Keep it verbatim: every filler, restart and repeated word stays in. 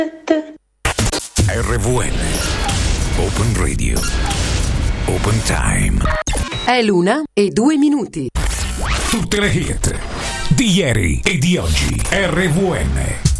R V N Open Radio Open Time. È l'una e due minuti. Tutte le hit di ieri e di oggi. R V N